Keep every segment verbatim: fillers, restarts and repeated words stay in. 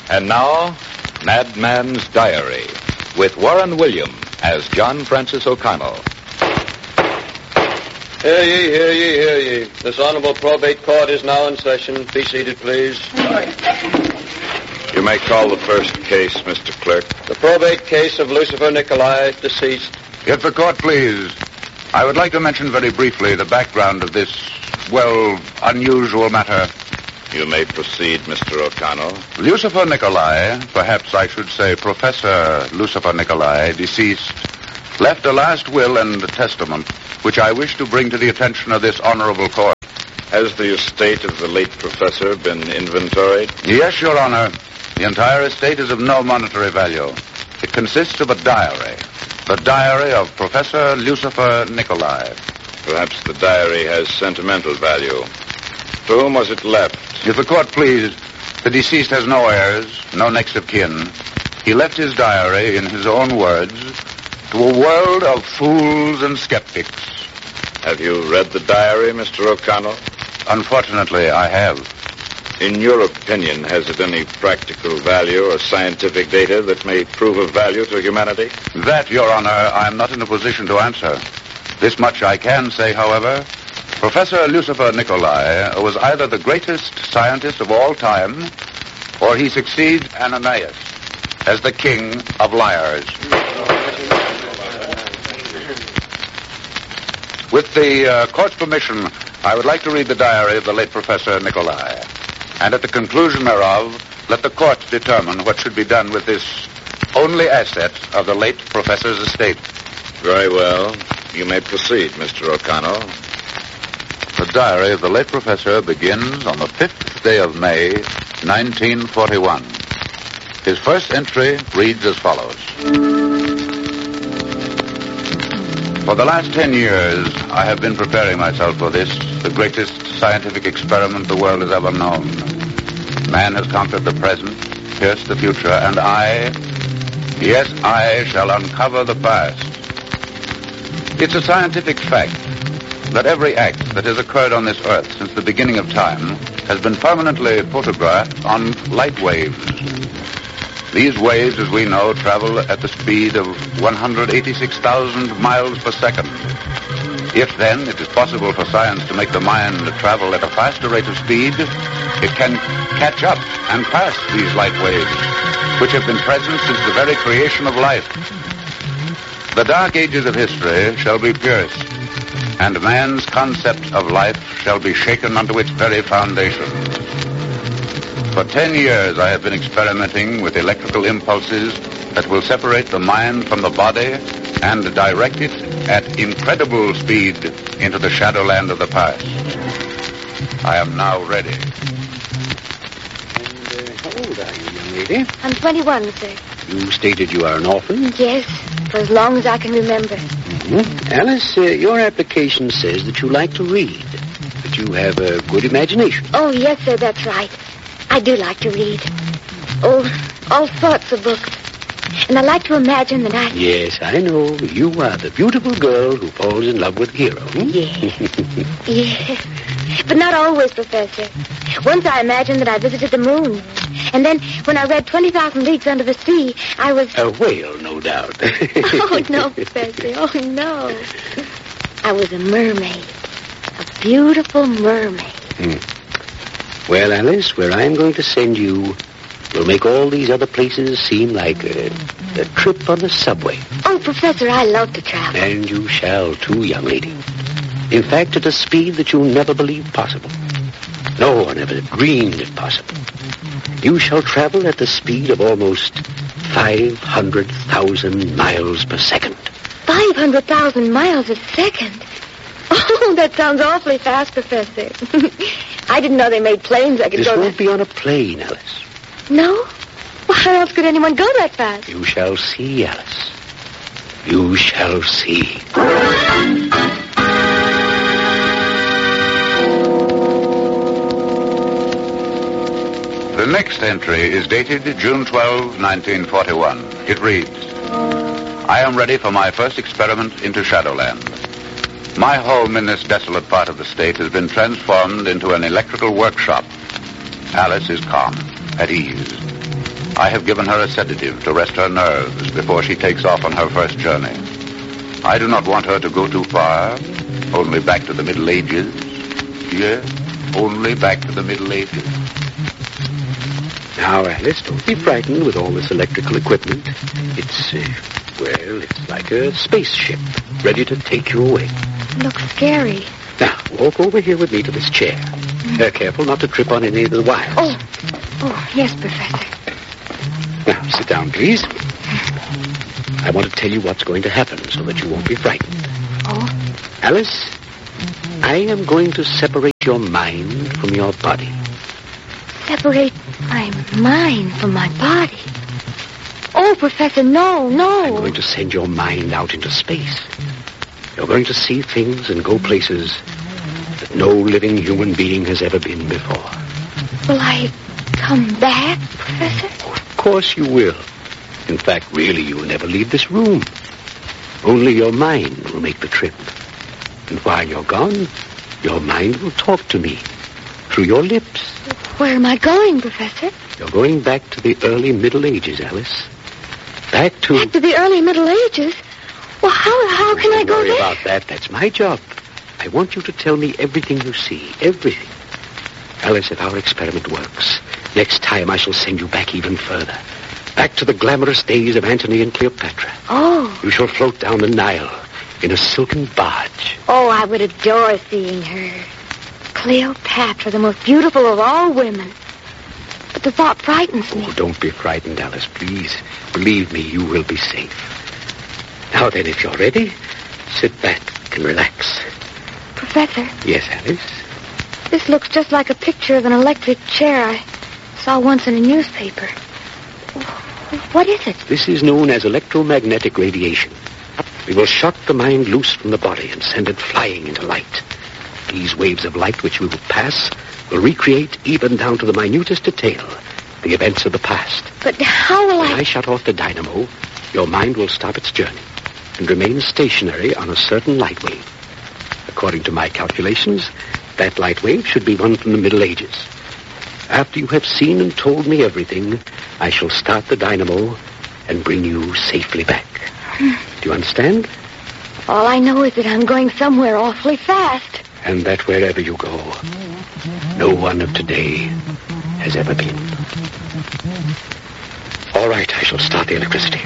And now, Madman's Diary, with Warren William as John Francis O'Connell. Hear ye, hear ye, hear ye. This honorable probate court is now in session. Be seated, please. You may call the first case, Mister Clerk. The probate case of Lucifer Nicolai, deceased. If the court please, I would like to mention very briefly the background of this, well, unusual matter. You may proceed, Mister O'Connell. Lucifer Nicolai, perhaps I should say Professor Lucifer Nicolai, deceased, left a last will and testament, which I wish to bring to the attention of this honorable court. Has the estate of the late professor been inventoried? Yes, Your Honor. The entire estate is of no monetary value. It consists of a diary. The diary of Professor Lucifer Nicolai. Perhaps the diary has sentimental value. To whom was it left? If the court please, the deceased has no heirs, no next of kin. He left his diary, in his own words, to a world of fools and skeptics. Have you read the diary, Mister O'Connell? Unfortunately, I have. In your opinion, has it any practical value or scientific data that may prove of value to humanity? That, Your Honor, I am not in a position to answer. This much I can say, however. Professor Lucifer Nicolai was either the greatest scientist of all time, or he succeeds Ananias as the king of liars. With the uh, court's permission, I would like to read the diary of the late Professor Nicolai. And at the conclusion thereof, let the court determine what should be done with this only asset of the late professor's estate. Very well. You may proceed, Mister O'Connell. The diary of the late professor begins on the fifth day of May, nineteen forty-one. His first entry reads as follows. For the last ten years, I have been preparing myself for this, the greatest scientific experiment the world has ever known. Man has conquered the present, pierced the future, and I, yes, I shall uncover the past. It's a scientific fact that every act that has occurred on this earth since the beginning of time has been permanently photographed on light waves. These waves, as we know, travel at the speed of one hundred eighty-six thousand miles per second. If, then, it is possible for science to make the mind travel at a faster rate of speed, it can catch up and pass these light waves, which have been present since the very creation of life. The dark ages of history shall be pierced, and man's concept of life shall be shaken unto its very foundation. For ten years I have been experimenting with electrical impulses that will separate the mind from the body and direct it at incredible speed into the shadowland of the past. I am now ready. And uh, how old are you, young lady? I'm twenty-one, sir. You stated you are an orphan? Yes, for as long as I can remember. Mm-hmm. Alice, uh, your application says that you like to read, that you have a good imagination. Oh, yes, sir, that's right. I do like to read. Oh, all sorts of books. And I like to imagine that I... Yes, I know. You are the beautiful girl who falls in love with a hero. Hmm? Yes. Yes. But not always, Professor. Once I imagined that I visited the moon. And then, when I read twenty thousand Leagues Under the Sea, I was... A whale, no doubt. Oh, no, Professor. Oh, no. I was a mermaid. A beautiful mermaid. Hmm. Well, Alice, where I'm going to send you will make all these other places seem like a, a trip on the subway. Oh, Professor, I love to travel. And you shall, too, young lady. In fact, at a speed that you never believed possible. No one ever dreamed it possible. You shall travel at the speed of almost five hundred thousand miles per second. five hundred thousand miles a second? Oh, that sounds awfully fast, Professor. I didn't know they made planes that could this go... This that... won't be on a plane, Alice. No? Well, how else could anyone go that fast? You shall see, Alice. You shall see. The next entry is dated June twelfth, nineteen forty-one. It reads, I am ready for my first experiment into Shadowland. My home in this desolate part of the state has been transformed into an electrical workshop. Alice is calm, at ease. I have given her a sedative to rest her nerves before she takes off on her first journey. I do not want her to go too far, only back to the Middle Ages. Yes, only back to the Middle Ages. Now, Alice, don't be frightened with all this electrical equipment. It's, uh, well, it's like a spaceship, ready to take you away. Looks scary. Now, walk over here with me to this chair. Mm. Uh, careful not to trip on any of the wires. Oh, oh, yes, Professor. Now, sit down, please. I want to tell you what's going to happen so that you won't be frightened. Oh? Alice, I am going to separate your mind from your body. Separate my mind from my body? Oh, Professor, no, no. I'm going to send your mind out into space. You're going to see things and go places that no living human being has ever been before. Will I come back, Professor? Oh, of course you will. In fact, really, you will never leave this room. Only your mind will make the trip. And while you're gone, your mind will talk to me through your lips. Where am I going, Professor? You're going back to the early Middle Ages, Alice. Back to... Back to the early Middle Ages? Well, how, how can I go there? Don't worry there? about that. That's my job. I want you to tell me everything you see. Everything. Alice, if our experiment works, next time I shall send you back even further. Back to the glamorous days of Antony and Cleopatra. Oh. You shall float down the Nile in a silken barge. Oh, I would adore seeing her. Cleopatra, the most beautiful of all women. But the thought frightens me. Oh, don't be frightened, Alice, please. Believe me, you will be safe. Now then, if you're ready, sit back and relax. Professor? Yes, Alice? This looks just like a picture of an electric chair I saw once in a newspaper. What is it? This is known as electromagnetic radiation. We will shock the mind loose from the body and send it flying into light. These waves of light which we will pass will recreate, even down to the minutest detail, the events of the past. But how will I... When I shut off the dynamo, your mind will stop its journey and remain stationary on a certain light wave. According to my calculations, that light wave should be one from the Middle Ages. After you have seen and told me everything, I shall start the dynamo and bring you safely back. Do you understand? All I know is that I'm going somewhere awfully fast. And that wherever you go, no one of today has ever been. All right, I shall start the electricity.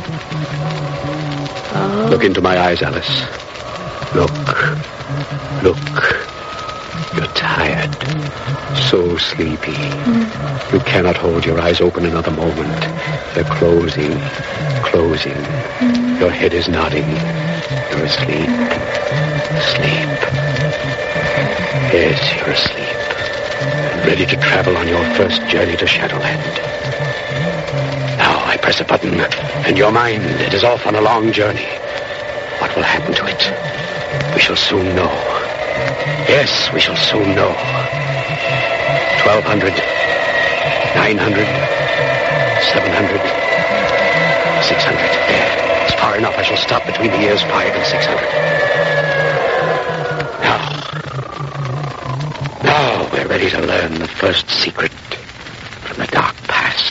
Oh. Look into my eyes, Alice. Look. Look. You're tired. So sleepy. Mm. You cannot hold your eyes open another moment. They're closing. Closing. Mm. Your head is nodding. You're asleep. Sleep. Yes, you're asleep. And ready to travel on your first journey to Shadowland. Now I press a button, and your mind, it is off on a long journey. What will happen to it? We shall soon know. Yes, we shall soon know. Twelve hundred, nine hundred, seven hundred, six hundred. There, it's far enough. I shall stop between the years five and six hundred. Now, now we're ready to learn the first secret from the dark past.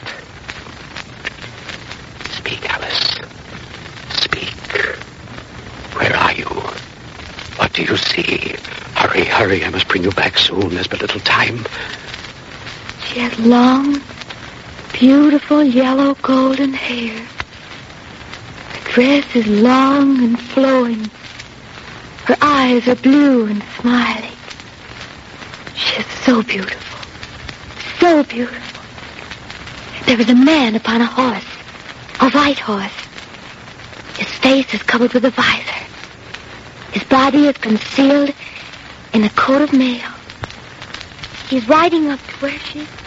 Speak, Alice. Speak. Where are you? What do you see? Hurry, hurry. I must bring you back soon. There's but little time. She has long, beautiful yellow golden hair. Her dress is long and flowing. Her eyes are blue and smiling. She is so beautiful. So beautiful. There is a man upon a horse. A white horse. His face is covered with a visor. His body is concealed in a coat of mail. He's riding up to where she is.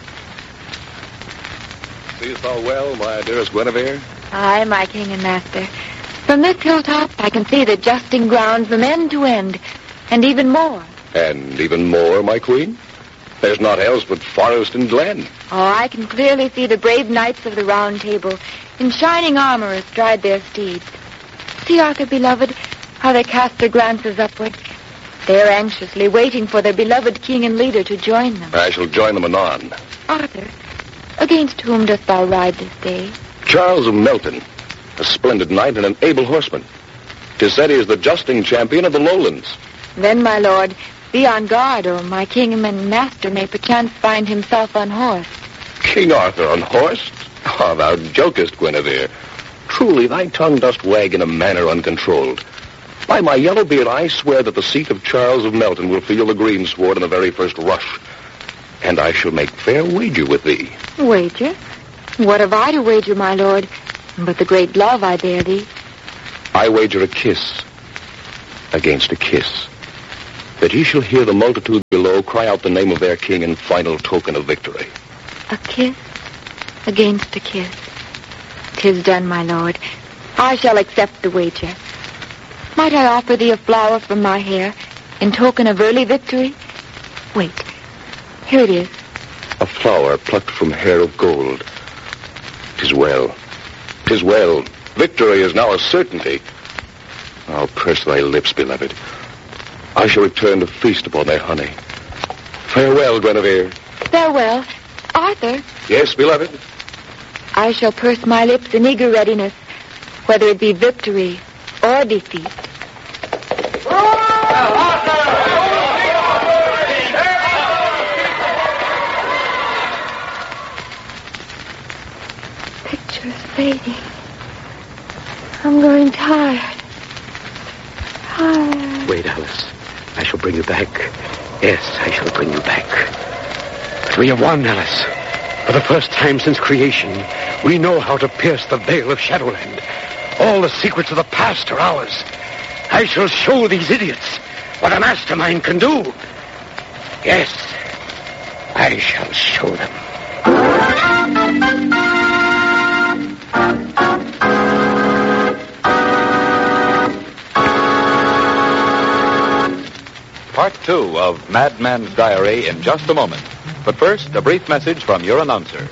Seest thou well, my dearest Guinevere? Aye, my king and master. From this hilltop, I can see the justing ground from end to end, and even more. And even more, my queen? There's naught else but forest and glen. Oh, I can clearly see the brave knights of the Round Table in shining armor astride their steeds. See, Arthur, beloved, how they cast their glances upward. They're anxiously waiting for their beloved king and leader to join them. I shall join them anon. Arthur, Against whom dost thou ride this day? Charles of Melton, a splendid knight and an able horseman. 'Tis said he is the justing champion of the lowlands. Then, my lord, be on guard, or my king and master may perchance find himself unhorsed. King Arthur unhorsed? Ah, thou jokest, Guinevere. Truly, thy tongue dost wag in a manner uncontrolled. By my yellow beard, I swear that the seat of Charles of Melton will feel the greensward in the very first rush. And I shall make fair wager with thee. Wager? What have I to wager, my lord, but the great love I bear thee? I wager a kiss against a kiss, that ye shall hear the multitude below cry out the name of their king in final token of victory. A kiss against a kiss. 'Tis done, my lord. I shall accept the wager. Might I offer thee a flower from my hair in token of early victory? Wait. Here it is. A flower plucked from hair of gold. 'Tis well. 'Tis well. Victory is now a certainty. I'll press thy lips, beloved. I shall return to feast upon their honey. Farewell, Guinevere. Farewell. Arthur, Yes, beloved? I shall purse my lips in eager readiness, whether it be victory or defeat. Picture's fading. I'm growing tired. Tired. Wait, Alice. I shall bring you back. Yes, I shall bring you back. But we have won, Alice. For the first time since creation, we know how to pierce the veil of Shadowland. All the secrets of the past are ours. I shall show these idiots what a mastermind can do. Yes, I shall show them. Part two of Madman's Diary in just a moment. But first, a brief message from your announcer.